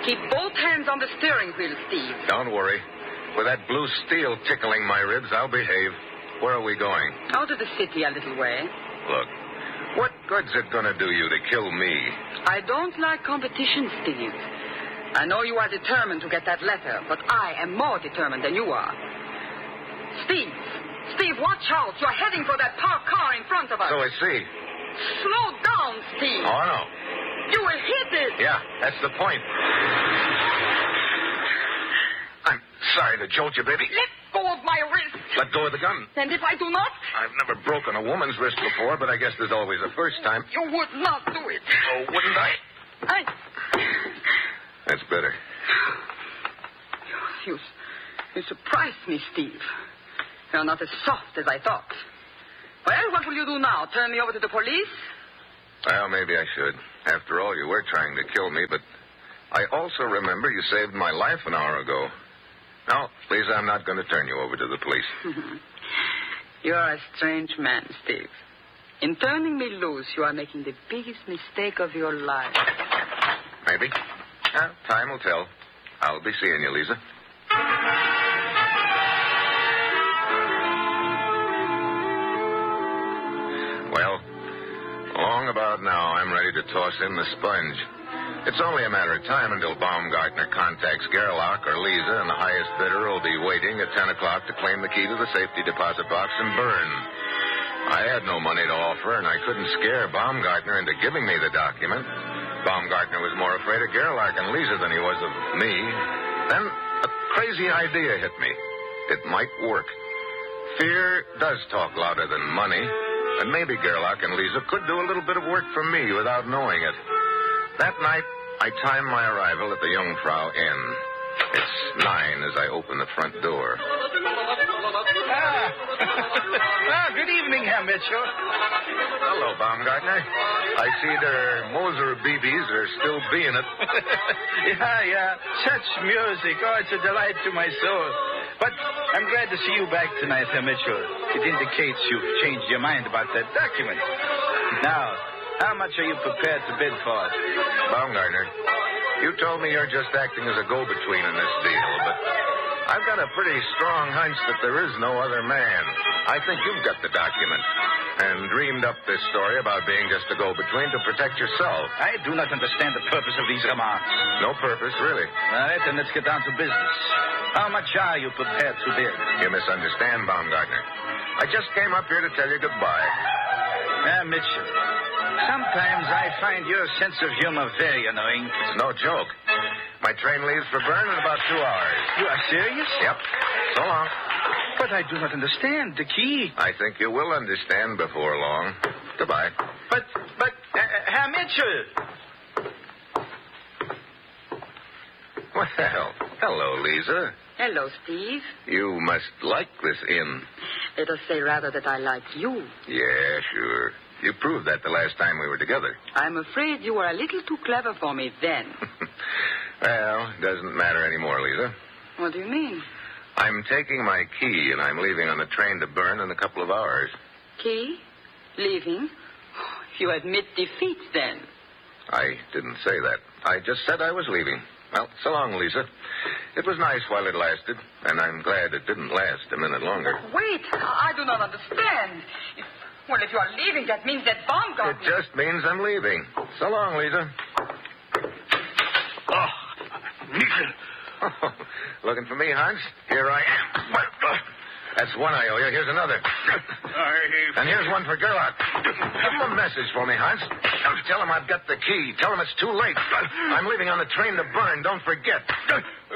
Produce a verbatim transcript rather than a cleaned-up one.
Keep both hands on the steering wheel, Steve. Don't worry. With that blue steel tickling my ribs, I'll behave. Where are we going? Out of the city a little way. Look, what good's it going to do you to kill me? I don't like competition, Steve. I know you are determined to get that letter, but I am more determined than you are. Steve, Steve, watch out. You're heading for that parked car in front of us. So I see. Slow down, Steve. Oh, no. You will hit it. Yeah, that's the point. I'm sorry to jolt you, baby. Let go of my wrist. Let go of the gun. And if I do not? I've never broken a woman's wrist before, but I guess there's always a first time. You would not do it. Oh, wouldn't I? I... That's better. You, you surprised me, Steve. You're not as soft as I thought. Well, what will you do now? Turn me over to the police? Well, maybe I should. After all, you were trying to kill me, but I also remember you saved my life an hour ago. No, Lisa, I'm not going to turn you over to the police. You're a strange man, Steve. In turning me loose, you are making the biggest mistake of your life. Maybe. Well, time will tell. I'll be seeing you, Lisa. Well, long about now, I'm ready to toss in the sponge. It's only a matter of time until Baumgartner contacts Gerlach or Lisa, and the highest bidder will be waiting at ten o'clock to claim the key to the safety deposit box and burn. I had no money to offer, and I couldn't scare Baumgartner into giving me the document. Baumgartner was more afraid of Gerlach and Lisa than he was of me. Then a crazy idea hit me. It might work. Fear does talk louder than money, and maybe Gerlach and Lisa could do a little bit of work for me without knowing it. That night, I timed my arrival at the Jungfrau Inn. It's nine as I open the front door. Ah. ah, good evening, Herr Mitchell. Hello, Baumgartner. I see their Moser B Bs are still being it. yeah, yeah. Such music. Oh, it's a delight to my soul. But I'm glad to see you back tonight, Herr Mitchell. It indicates you've changed your mind about that document. Now, how much are you prepared to bid for it? Baumgartner, you told me you're just acting as a go-between in this deal, but I've got a pretty strong hunch that there is no other man. I think you've got the document and dreamed up this story about being just a go-between to protect yourself. I do not understand the purpose of these remarks. No purpose, really. All right, then let's get down to business. How much are you prepared to bid? You misunderstand, Baumgartner. I just came up here to tell you goodbye. Herr Mitchell, sometimes I find your sense of humor very annoying. It's no joke. My train leaves for Bern in about two hours. You are serious? Yep. So long. But I do not understand. The key. I think you will understand before long. Goodbye. But, but, uh, Herr Mitchell. Well, hello, Lisa. Hello, Steve. You must like this inn. Let us say rather that I like you. Yeah, sure. You proved that the last time we were together. I'm afraid you were a little too clever for me then. Well, it doesn't matter anymore, Lisa. What do you mean? I'm taking my key, and I'm leaving on the train to Bern in a couple of hours. Key? Leaving? You admit defeat, then. I didn't say that. I just said I was leaving. Well, so long, Lisa. It was nice while it lasted, and I'm glad it didn't last a minute longer. Wait, I do not understand. If, well, if you are leaving, that means that Baumgartner... It just means I'm leaving. So long, Lisa. Oh, Mitchell. Oh, looking for me, Hans? Here I am. That's one I owe you. Here's another. And here's one for Gerlach. Give him a message for me, Hans. Tell him I've got the key. Tell him it's too late. I'm leaving on the train to Bern. Don't forget.